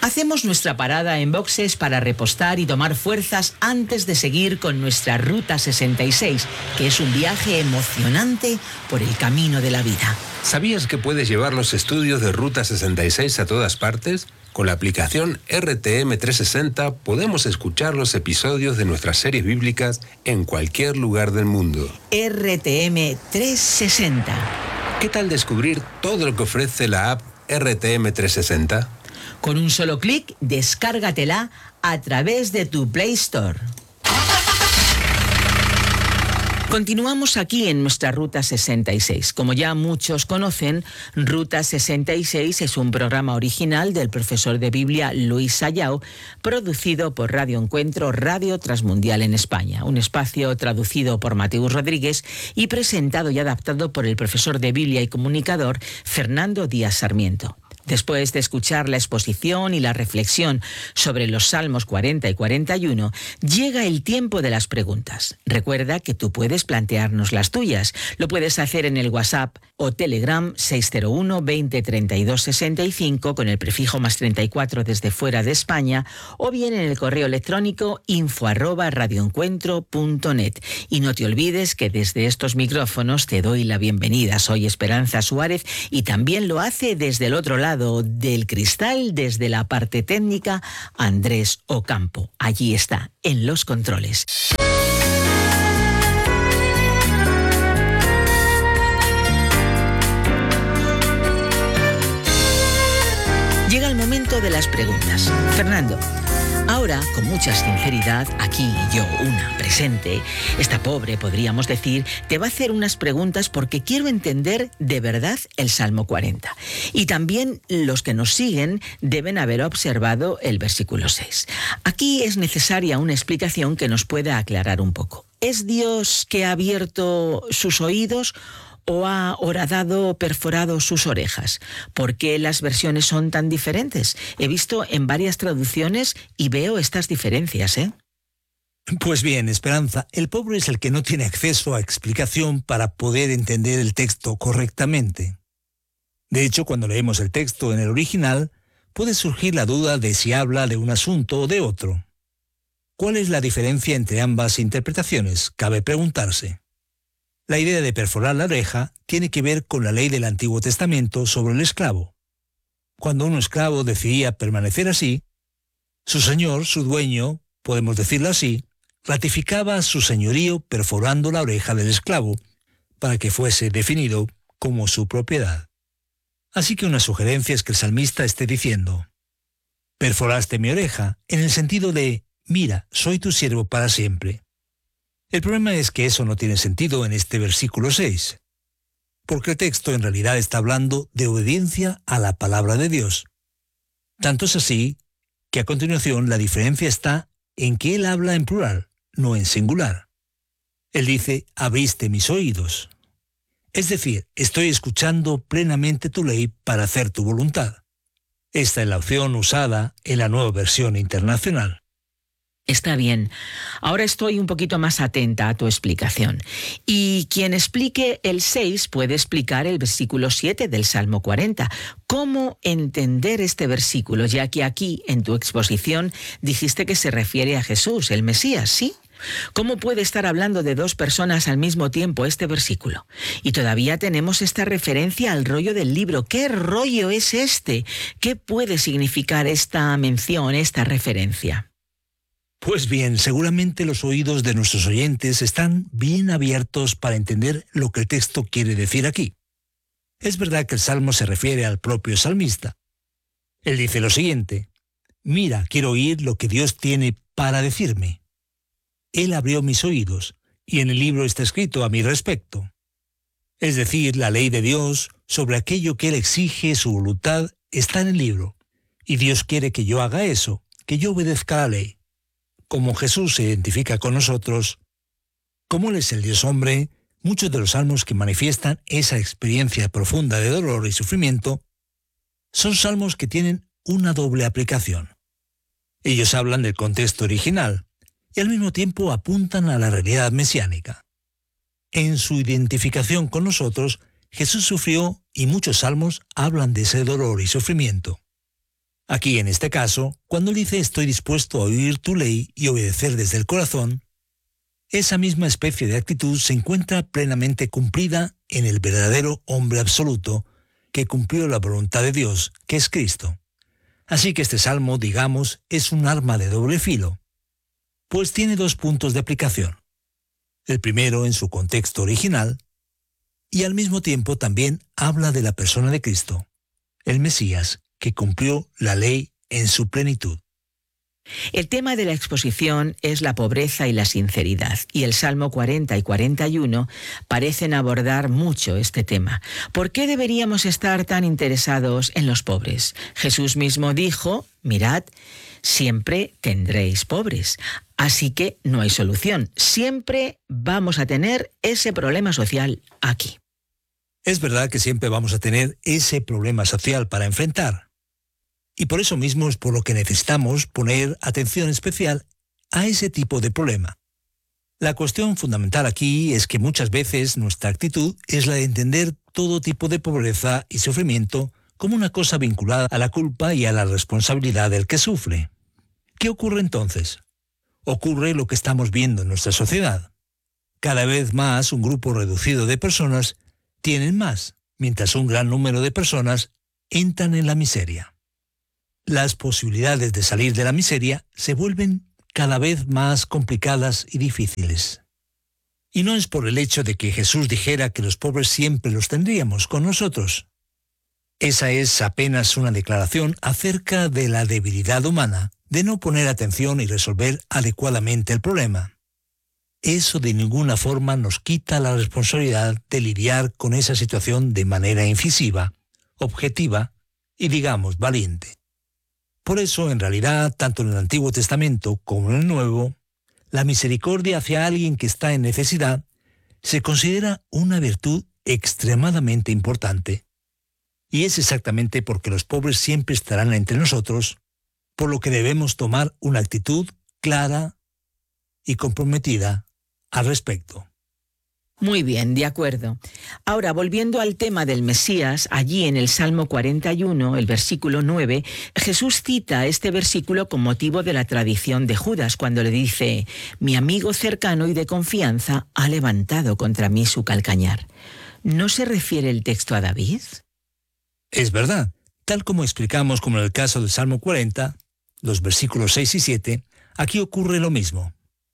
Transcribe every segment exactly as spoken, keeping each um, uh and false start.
Hacemos nuestra parada en boxes para repostar y tomar fuerzas antes de seguir con nuestra Ruta sesenta y seis, que es un viaje emocionante por el camino de la vida. ¿Sabías que puedes llevar los estudios de Ruta sesenta y seis a todas partes? Con la aplicación R T M trescientos sesenta podemos escuchar los episodios de nuestras series bíblicas en cualquier lugar del mundo. R T M trescientos sesenta. ¿Qué tal descubrir todo lo que ofrece la app R T M trescientos sesenta? Con un solo clic, descárgatela a través de tu Play Store. Continuamos aquí en nuestra Ruta sesenta y seis. Como ya muchos conocen, Ruta sesenta y seis es un programa original del profesor de Biblia Luis Sayao, producido por Radio Encuentro, Radio Transmundial en España. Un espacio traducido por Mateus Rodríguez y presentado y adaptado por el profesor de Biblia y comunicador Fernando Díaz Sarmiento. Después de escuchar la exposición y la reflexión sobre los Salmos cuarenta y cuarenta y uno, llega el tiempo de las preguntas. Recuerda que tú puedes plantearnos las tuyas. Lo puedes hacer en el WhatsApp o Telegram seis cero uno, veinte, treinta y dos, sesenta y cinco con el prefijo más treinta y cuatro desde fuera de España, o bien en el correo electrónico info arroba radioencuentro punto net. Y no te olvides que desde estos micrófonos te doy la bienvenida. Soy Esperanza Suárez y también lo hace desde el otro lado del cristal, desde la parte técnica, Andrés Ocampo. Allí está, en los controles. Llega el momento de las preguntas. Fernando, ahora, con mucha sinceridad, aquí yo, una presente, esta pobre, podríamos decir, te va a hacer unas preguntas porque quiero entender de verdad el Salmo cuarenta. Y también los que nos siguen deben haber observado el versículo seis. Aquí es necesaria una explicación que nos pueda aclarar un poco. ¿Es Dios que ha abierto sus oídos o ha horadado, perforado sus orejas? ¿Por qué las versiones son tan diferentes? He visto en varias traducciones y veo estas diferencias, ¿eh? Pues bien, Esperanza, el pobre es el que no tiene acceso a explicación para poder entender el texto correctamente. De hecho, cuando leemos el texto en el original, puede surgir la duda de si habla de un asunto o de otro. ¿Cuál es la diferencia entre ambas interpretaciones? Cabe preguntarse. La idea de perforar la oreja tiene que ver con la ley del Antiguo Testamento sobre el esclavo. Cuando un esclavo decidía permanecer así, su señor, su dueño, podemos decirlo así, ratificaba su señorío perforando la oreja del esclavo para que fuese definido como su propiedad. Así que una sugerencia es que el salmista esté diciendo: perforaste mi oreja, en el sentido de, mira, soy tu siervo para siempre. El problema es que eso no tiene sentido en este versículo seis, porque el texto en realidad está hablando de obediencia a la palabra de Dios. Tanto es así que a continuación la diferencia está en que él habla en plural, no en singular. Él dice, abriste mis oídos. Es decir, estoy escuchando plenamente tu ley para hacer tu voluntad. Esta es la opción usada en la Nueva Versión Internacional. Está bien. Ahora estoy un poquito más atenta a tu explicación. Y quien explique el seis puede explicar el versículo siete del Salmo cuarenta. ¿Cómo entender este versículo? Ya que aquí, en tu exposición, dijiste que se refiere a Jesús, el Mesías, ¿sí? ¿Cómo puede estar hablando de dos personas al mismo tiempo este versículo? Y todavía tenemos esta referencia al rollo del libro. ¿Qué rollo es este? ¿Qué puede significar esta mención, esta referencia? Pues bien, seguramente los oídos de nuestros oyentes están bien abiertos para entender lo que el texto quiere decir aquí. Es verdad que el Salmo se refiere al propio salmista. Él dice lo siguiente: mira, quiero oír lo que Dios tiene para decirme. Él abrió mis oídos, y en el libro está escrito a mi respecto. Es decir, la ley de Dios sobre aquello que Él exige, su voluntad, está en el libro. Y Dios quiere que yo haga eso, que yo obedezca la ley. Como Jesús se identifica con nosotros, como Él es el Dios hombre, muchos de los salmos que manifiestan esa experiencia profunda de dolor y sufrimiento son salmos que tienen una doble aplicación. Ellos hablan del contexto original y al mismo tiempo apuntan a la realidad mesiánica. En su identificación con nosotros, Jesús sufrió y muchos salmos hablan de ese dolor y sufrimiento. Aquí, en este caso, cuando él dice estoy dispuesto a oír tu ley y obedecer desde el corazón, esa misma especie de actitud se encuentra plenamente cumplida en el verdadero hombre absoluto que cumplió la voluntad de Dios, que es Cristo. Así que este salmo, digamos, es un arma de doble filo, pues tiene dos puntos de aplicación. El primero en su contexto original, y al mismo tiempo también habla de la persona de Cristo, el Mesías, que cumplió la ley en su plenitud. El tema de la exposición es la pobreza y la sinceridad, y el Salmo cuarenta y cuarenta y uno parecen abordar mucho este tema. ¿Por qué deberíamos estar tan interesados en los pobres? Jesús mismo dijo, mirad, siempre tendréis pobres, así que no hay solución. Siempre vamos a tener ese problema social aquí. Es verdad que siempre vamos a tener ese problema social para enfrentar. Y por eso mismo es por lo que necesitamos poner atención especial a ese tipo de problema. La cuestión fundamental aquí es que muchas veces nuestra actitud es la de entender todo tipo de pobreza y sufrimiento como una cosa vinculada a la culpa y a la responsabilidad del que sufre. ¿Qué ocurre entonces? Ocurre lo que estamos viendo en nuestra sociedad. Cada vez más un grupo reducido de personas tienen más, mientras un gran número de personas entran en la miseria. Las posibilidades de salir de la miseria se vuelven cada vez más complicadas y difíciles. Y no es por el hecho de que Jesús dijera que los pobres siempre los tendríamos con nosotros. Esa es apenas una declaración acerca de la debilidad humana de no poner atención y resolver adecuadamente el problema. Eso de ninguna forma nos quita la responsabilidad de lidiar con esa situación de manera incisiva, objetiva y, digamos, valiente. Por eso, en realidad, tanto en el Antiguo Testamento como en el Nuevo, la misericordia hacia alguien que está en necesidad se considera una virtud extremadamente importante. Y es exactamente porque los pobres siempre estarán entre nosotros, por lo que debemos tomar una actitud clara y comprometida al respecto. Muy bien, de acuerdo. Ahora, volviendo al tema del Mesías, allí en el Salmo cuarenta y uno, el versículo nueve, Jesús cita este versículo con motivo de la tradición de Judas, cuando le dice, mi amigo cercano y de confianza ha levantado contra mí su calcañar. ¿No se refiere el texto a David? Es verdad. Tal como explicamos como en el caso del Salmo cuarenta, los versículos seis y siete, aquí ocurre lo mismo.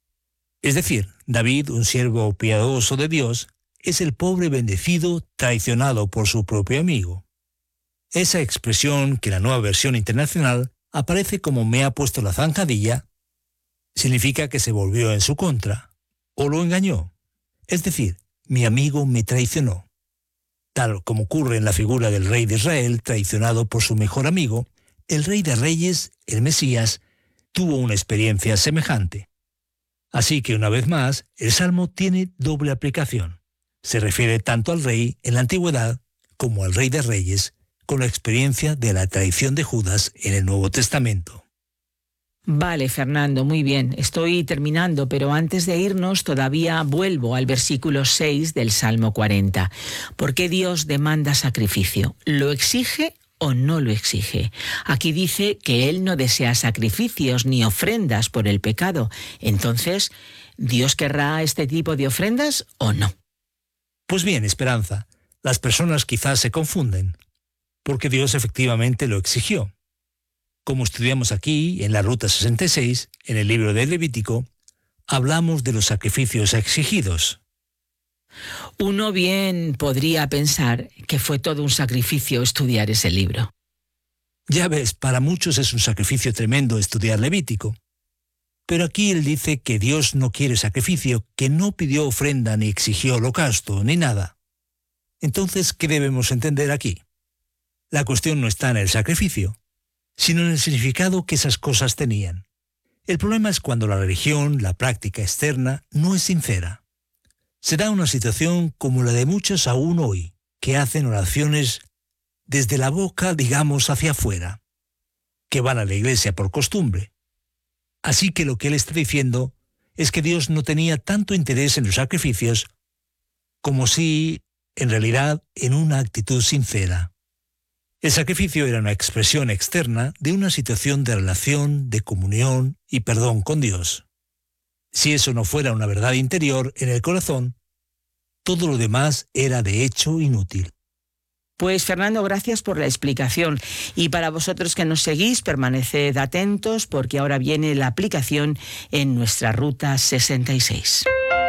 Es decir, David, un siervo piadoso de Dios, es el pobre bendecido traicionado por su propio amigo. Esa expresión, que en la Nueva Versión Internacional aparece como me ha puesto la zancadilla, significa que se volvió en su contra, o lo engañó. Es decir, mi amigo me traicionó. Tal como ocurre en la figura del rey de Israel traicionado por su mejor amigo, el rey de reyes, el Mesías, tuvo una experiencia semejante. Así que, una vez más, el Salmo tiene doble aplicación. Se refiere tanto al rey en la antigüedad como al rey de reyes, con la experiencia de la traición de Judas en el Nuevo Testamento. Vale, Fernando, muy bien. Estoy terminando, pero antes de irnos todavía vuelvo al versículo seis del Salmo cuarenta. ¿Por qué Dios demanda sacrificio? ¿Lo exige o no lo exige? Aquí dice que Él no desea sacrificios ni ofrendas por el pecado. Entonces, ¿Dios querrá este tipo de ofrendas o no? Pues bien, Esperanza, las personas quizás se confunden, porque Dios efectivamente lo exigió. Como estudiamos aquí, en la Ruta sesenta y seis, en el libro de Levítico, hablamos de los sacrificios exigidos. Uno bien podría pensar que fue todo un sacrificio estudiar ese libro. Ya ves, para muchos es un sacrificio tremendo estudiar Levítico. Pero aquí él dice que Dios no quiere sacrificio, que no pidió ofrenda ni exigió holocausto, ni nada. Entonces, ¿qué debemos entender aquí? La cuestión no está en el sacrificio, sino en el significado que esas cosas tenían. El problema es cuando la religión, la práctica externa, no es sincera. Se da una situación como la de muchos aún hoy, que hacen oraciones desde la boca, digamos, hacia afuera, que van a la iglesia por costumbre. Así que lo que él está diciendo es que Dios no tenía tanto interés en los sacrificios como si, en realidad, en una actitud sincera. El sacrificio era una expresión externa de una situación de relación, de comunión y perdón con Dios. Si eso no fuera una verdad interior en el corazón, todo lo demás era de hecho inútil. Pues Fernando, gracias por la explicación. Y para vosotros que nos seguís, permaneced atentos porque ahora viene la aplicación en nuestra Ruta sesenta y seis.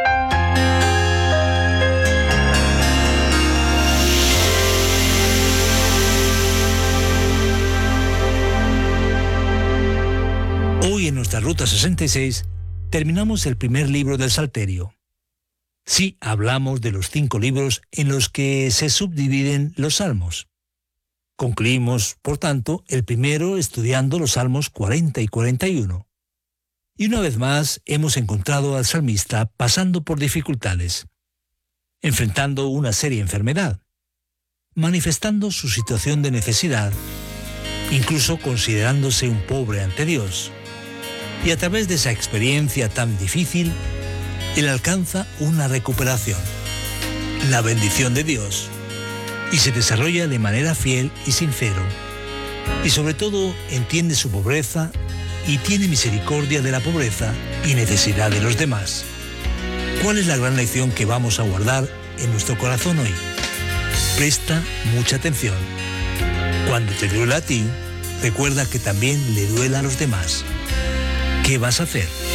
Hoy en nuestra Ruta sesenta y seis terminamos el primer libro del Salterio. Sí, hablamos de los cinco libros en los que se subdividen los salmos. Concluimos, por tanto, el primero estudiando los salmos cuarenta y cuarenta y uno. Y una vez más hemos encontrado al salmista pasando por dificultades, enfrentando una seria enfermedad, manifestando su situación de necesidad, incluso considerándose un pobre ante Dios. Y a través de esa experiencia tan difícil, él alcanza una recuperación, la bendición de Dios, y se desarrolla de manera fiel y sincero. Y sobre todo entiende su pobreza y tiene misericordia de la pobreza y necesidad de los demás. ¿Cuál es la gran lección que vamos a guardar en nuestro corazón hoy? Presta mucha atención. Cuando te duela a ti, recuerda que también le duela a los demás. ¿Qué vas a hacer?